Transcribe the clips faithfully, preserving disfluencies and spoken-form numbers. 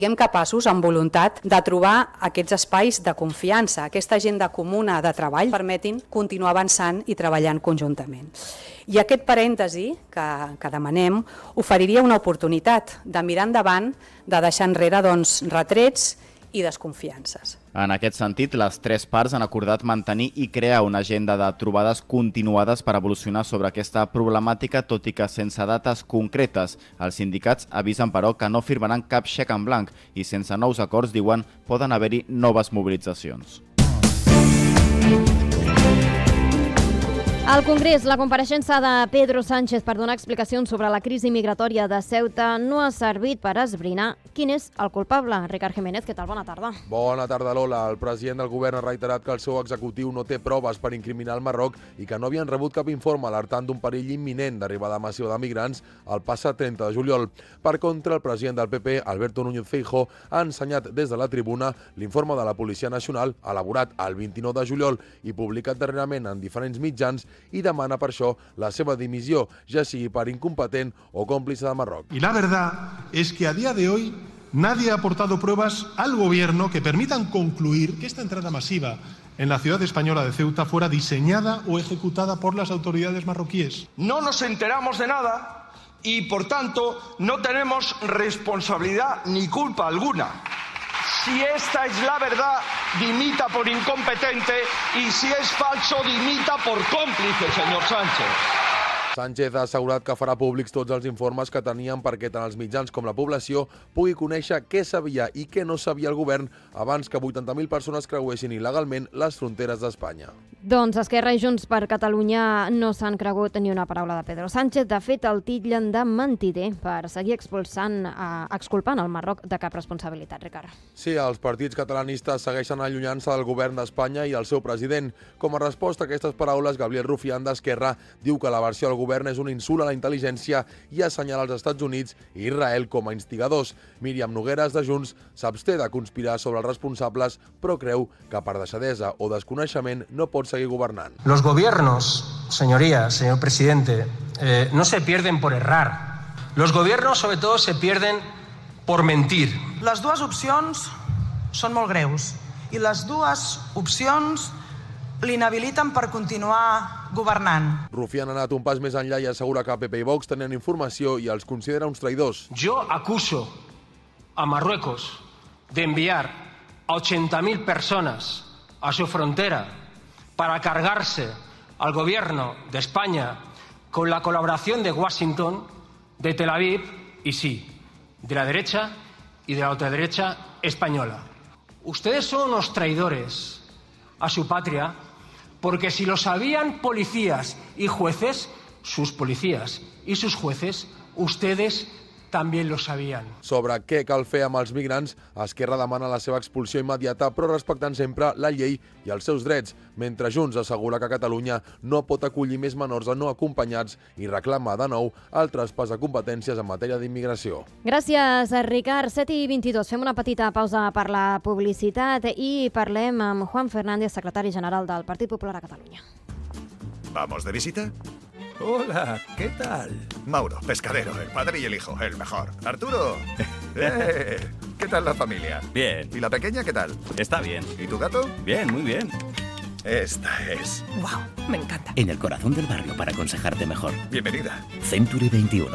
Siguem capaços, amb voluntat, de trobar aquests espais de confiança, aquesta agenda comuna de treball, permetin continuar avançant i treballant conjuntament. I aquest parèntesi que, que demanem oferiria una oportunitat de mirar endavant, de deixar enrere doncs, retrets i desconfiances. En aquest sentit, les tres parts han acordat mantenir i crear una agenda de trobades continuades per evolucionar sobre aquesta problemàtica, tot i que sense dates concretes. Els sindicats avisen, però, que no firmaran cap xec en blanc i sense nous acords, diuen, poden haver-hi noves mobilitzacions. Al Congrés, la compareixença de Pedro Sánchez per donar explicacions sobre la crisi migratòria de Ceuta no ha servit per esbrinar quin és el culpable. Ricard Jiménez, què tal? Bona tarda. Bona tarda, Lola. El president del govern ha reiterat que el seu executiu no té proves per incriminar el Marroc i que no havien rebut cap informe alertant d'un perill imminent d'arribada massiva de migrants el passat trenta de juliol. Per contra, el president del P P, Alberto Núñez Feijóo, ha ensenyat des de la tribuna l'informe de la Policia Nacional elaborat el vint-i-nou de juliol i publicat darrerament en diferents mitjans y demana per això la seva dimissió, ja sigui per incompetent o cómplice de Marroc. Y la verdad es que a día de hoy nadie ha aportado pruebas al gobierno que permitan concluir que esta entrada masiva en la ciudad española de Ceuta fuera diseñada o ejecutada por las autoridades marroquíes. No nos enteramos de nada y, por tanto, no tenemos responsabilidad ni culpa alguna. Si esta es la verdad, dimita por incompetente, y si es falso, dimita por cómplice, señor Sánchez. Sánchez ha assegurat que farà públics tots els informes que tenien perquè tant els mitjans com la població pugui conèixer què sabia i què no sabia el govern abans que vuitanta mil persones creuessin il·legalment les fronteres d'Espanya. Doncs Esquerra i Junts per Catalunya no s'han cregut ni una paraula de Pedro Sánchez. De fet, el titllen de mentider per seguir expulsant, eh, exculpant el Marroc de cap responsabilitat, Ricard. Sí, els partits catalanistes segueixen allunyant-se del govern d'Espanya i el seu president. Com a resposta a aquestes paraules, Gabriel Rufián d'Esquerra diu que la versió del govern és un insult a la intel·ligència i assenyala els Estats Units i Israel com a instigadors. Míriam Nogueras de Junts s'absté de conspirar sobre els responsables, però creu que per deixadesa o desconeixement no pot seguir gobernant. Los gobiernos, señorías, señor presidente, eh, no se pierden por errar. Los gobiernos, sobre todo, se pierden por mentir. Les dues opcions són molt greus i les dues opcions l'inhabiliten per continuar governant. Rufián ha anat un pas més enllà i assegura que P P i Vox tenen informació i els considera uns traïdors. Yo acuso a Marruecos de enviar a ochenta mil personas a su frontera para cargarse al gobierno de España con la colaboración de Washington, de Tel Aviv y sí, de la derecha y de la ultraderecha española. Ustedes son unos traidores a su patria, porque si lo sabían policías y jueces, sus policías y sus jueces, ustedes també lo sabien. Sobre què cal fer amb els migrants, Esquerra demana la seva expulsió immediata, però respectant sempre la llei i els seus drets, mentre Junts assegura que Catalunya no pot acollir més menors no acompanyats i reclama de nou el traspàs de competències en matèria d'immigració. Gràcies, Ricard. set i vint-i-dos. Fem una petita pausa per la publicitat i parlem amb Juan Fernández, secretari general del Partit Popular a Catalunya. ¿Vamos de visita? Hola, ¿qué tal? Mauro, pescadero, el padre y el hijo, el mejor. Arturo, eh, ¿qué tal la familia? Bien. ¿Y la pequeña qué tal? Está bien. ¿Y tu gato? Bien, muy bien. Esta es. Wow, me encanta. En el corazón del barrio para aconsejarte mejor. Bienvenida. Century veintiuno.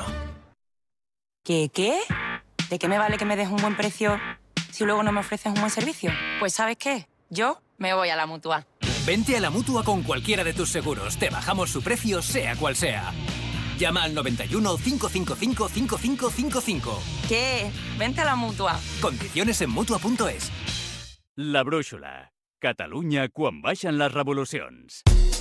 ¿Qué, qué? ¿De qué me vale que me des un buen precio si luego no me ofreces un buen servicio? Pues ¿sabes qué? Yo me voy a la Mutua. Vente a la Mutua con cualquiera de tus seguros. Te bajamos su precio, sea cual sea. Llama al noventa y uno, cinco cinco cinco, cinco cinco cinco cinco. ¿Qué? Vente a la Mutua. Condiciones en Mutua punto es. La brúixola. Catalunya quan baixen les revolucions.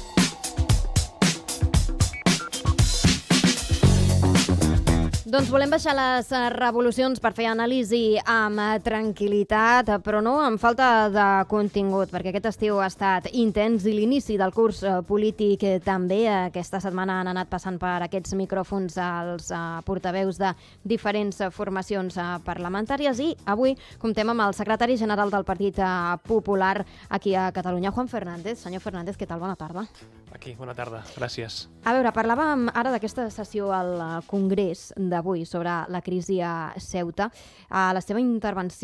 Doncs volem baixar les revolucions per fer anàlisi amb tranquil·litat, però no amb falta de contingut, perquè aquest estiu ha estat intens i l'inici del curs polític també. Aquesta setmana han anat passant per aquests micròfons els portaveus de diferents formacions parlamentàries i avui comptem amb el secretari general del Partit Popular aquí a Catalunya, Juan Fernández. Senyor Fernández, què tal? Bona tarda. aquí. Bona tarda. Gràcies. A veure, parlàvem ara d'aquesta sessió al Congrés d'avui sobre la crisi a Ceuta. A la seva intervenció